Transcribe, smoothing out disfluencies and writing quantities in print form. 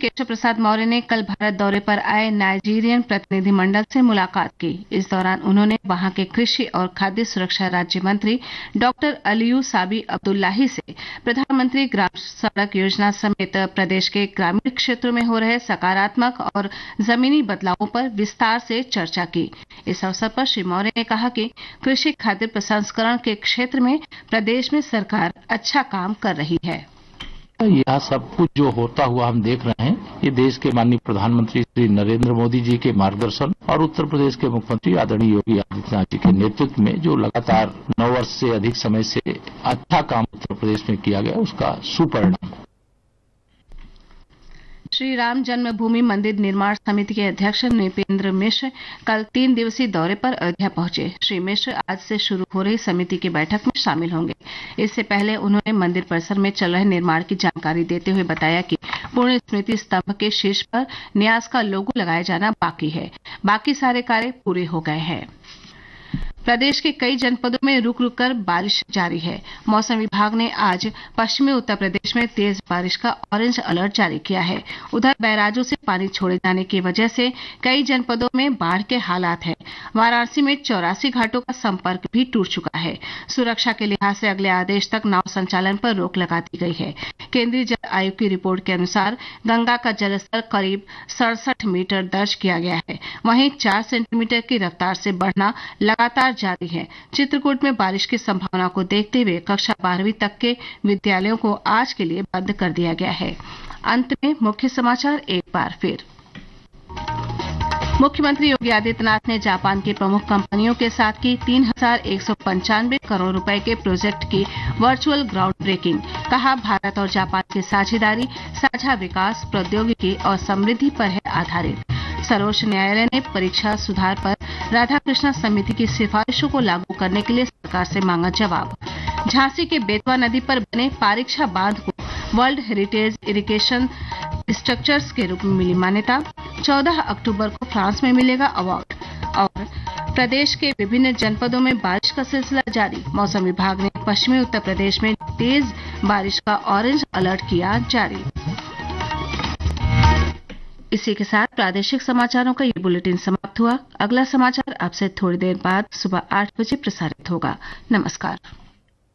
केशव प्रसाद मौर्य ने कल भारत दौरे पर आए नाइजीरियन प्रतिनिधिमंडल से मुलाकात की। इस दौरान उन्होंने वहां के कृषि और खाद्य सुरक्षा राज्य मंत्री डॉक्टर अलियू साबी अब्दुल्लाही से प्रधानमंत्री ग्राम सड़क योजना समेत प्रदेश के ग्रामीण क्षेत्रों में हो रहे सकारात्मक और जमीनी बदलावों पर विस्तार से चर्चा की। इस अवसर पर श्री मौर्य ने कहा कि कृषि खाद्य प्रसंस्करण के क्षेत्र में प्रदेश में सरकार अच्छा काम कर रही है। यह सब कुछ जो होता हुआ हम देख रहे हैं, ये देश के माननीय प्रधानमंत्री श्री नरेंद्र मोदी जी के मार्गदर्शन और उत्तर प्रदेश के मुख्यमंत्री आदरणीय योगी आदित्यनाथ जी के नेतृत्व में जो लगातार 9 वर्ष से अधिक समय से अच्छा काम उत्तर प्रदेश में किया गया, उसका सुपरिणाम। श्री राम जन्मभूमि मंदिर निर्माण समिति के अध्यक्ष नृपेंद्र मिश्र कल 3 दिवसीय दौरे पर अयोध्या पहुंचे। श्री मिश्र आज से शुरू हो रही समिति की बैठक में शामिल होंगे। इससे पहले उन्होंने मंदिर परिसर में चल रहे निर्माण की जानकारी देते हुए बताया कि पुण्य स्मृति स्तंभ के शीर्ष पर न्यास का लोगो लगाया जाना बाकी है। बाकी सारे कार्य पूरे हो गए हैं। प्रदेश के कई जनपदों में रुक रुक कर बारिश जारी है। मौसम विभाग ने आज पश्चिमी उत्तर प्रदेश में तेज बारिश का ऑरेंज अलर्ट जारी किया है। उधर बैराजों से पानी छोड़े जाने की वजह से कई जनपदों में बाढ़ के हालात हैं। वाराणसी में 84 घाटों का संपर्क भी टूट चुका है। सुरक्षा के लिहाज से अगले आदेश तक नाव संचालन पर रोक लगा दी गई है। केंद्रीय जल आयोग की रिपोर्ट के अनुसार गंगा का जलस्तर करीब 67 मीटर दर्ज किया गया है। वहीं 4 सेंटीमीटर की रफ्तार से बढ़ना लगातार जारी है। चित्रकूट में बारिश की संभावना को देखते हुए कक्षा 12वीं तक के विद्यालयों को आज के लिए बंद कर दिया गया है। अंत में मुख्य समाचार एक बार फिर। मुख्यमंत्री योगी आदित्यनाथ ने जापान की प्रमुख कंपनियों के साथ की 3,195 करोड़ रुपए के प्रोजेक्ट की वर्चुअल ग्राउंड ब्रेकिंग। कहा, भारत और जापान की साझेदारी साझा विकास, प्रौद्योगिकी और समृद्धि पर है आधारित। सर्वोच्च न्यायालय ने परीक्षा सुधार पर राधाकृष्ण समिति की सिफारिशों को लागू करने के लिए सरकार से मांगा जवाब। झांसी के बेतवा नदी पर बने पारीक्षा बांध को वर्ल्ड हेरिटेज इरिगेशन स्ट्रक्चर्स के रूप में मिली मान्यता। 14 अक्टूबर को फ्रांस में मिलेगा अवार्ड। और प्रदेश के विभिन्न जनपदों में बारिश का सिलसिला जारी। मौसम विभाग ने पश्चिमी उत्तर प्रदेश में तेज बारिश का ऑरेंज अलर्ट किया जारी। इसी के साथ प्रादेशिक समाचारों का ये बुलेटिन समाप्त हुआ। अगला समाचार आपसे थोड़ी देर बाद सुबह 8 बजे प्रसारित होगा। नमस्कार।